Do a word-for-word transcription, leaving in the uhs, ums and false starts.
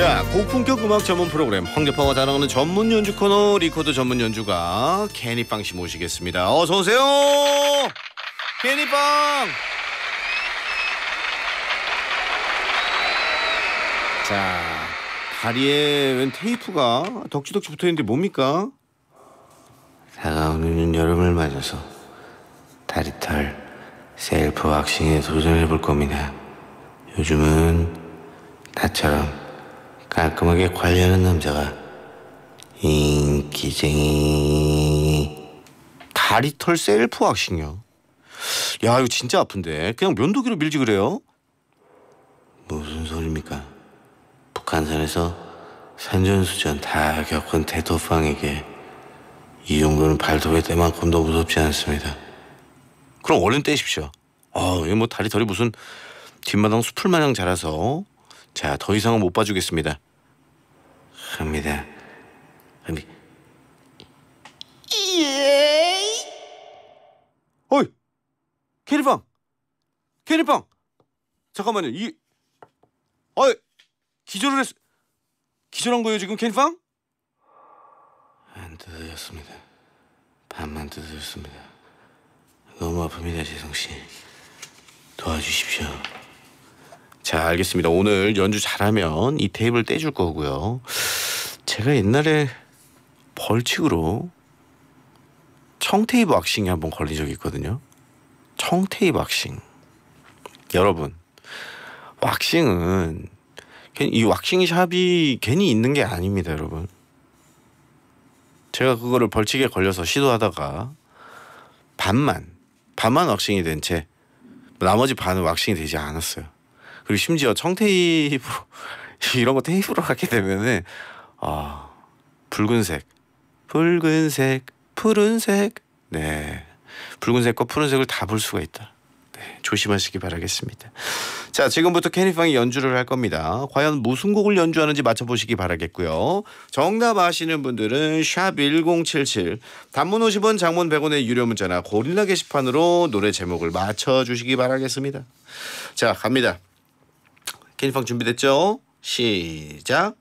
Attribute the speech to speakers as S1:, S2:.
S1: 자, 고품격 음악 전문 프로그램 황교파가 자랑하는 전문 연주 코너 리코더 전문 연주가 케니빵 씨 모시겠습니다. 어서 오세요. 케니빵. 자, 다리에 웬 테이프가 덕지덕지 붙어있는데 뭡니까?
S2: 다가오는 여름을 맞아서 다리털 셀프 왁싱에 도전해볼 겁니다. 요즘은 나처럼 깔끔하게 관리하는 남자가 인기쟁이.
S1: 다리털 셀프 왁싱이요? 야, 이거 진짜 아픈데. 그냥 면도기로 밀지 그래요?
S2: 무슨 소리입니까? 북한산에서 산전수전 다 겪은 대도팡에게 이 정도는 발톱의 때만큼도 무섭지 않습니다.
S1: 그럼 얼른 떼십시오. 아, 이거 뭐 다리털이 무슨 뒷마당 숲을 마냥 자라서. 자, 더 이상은 못 봐주겠습니다.
S2: 합니다. 합니다.
S1: 어이, 케니빵, 케니빵. 잠깐만요. 이, 어이, 기절을 했, 기절한 거예요 지금 케니빵?
S2: 안 뜯어졌습니다. 반만 뜯어졌습니다. 너무 아픕니다, 재성씨. 도와주십시오.
S1: 자, 알겠습니다. 오늘 연주 잘하면 이 테이프를 떼줄 거고요. 제가 옛날에 벌칙으로 청테이프 왁싱이 한번 걸린 적이 있거든요. 청테이프 왁싱. 여러분, 왁싱은 이 왁싱 샵이 괜히 있는 게 아닙니다, 여러분. 제가 그거를 벌칙에 걸려서 시도하다가 반만 반만 왁싱이 된 채 나머지 반은 왁싱이 되지 않았어요. 그리고 심지어 청테이프 이런 거 테이프로 하게 되면은 아, 붉은색, 붉은색, 푸른색, 네, 붉은색과 푸른색을 다 볼 수가 있다. 네, 조심하시기 바라겠습니다. 자, 지금부터 케니빵이 연주를 할 겁니다. 과연 무슨 곡을 연주하는지 맞춰보시기 바라겠고요. 정답 아시는 분들은 샵 일공칠칠, 단문 오십 원, 장문 백 원의 유료 문자나 고릴라 게시판으로 노래 제목을 맞춰주시기 바라겠습니다. 자, 갑니다. 케니빵 준비됐죠? 시작.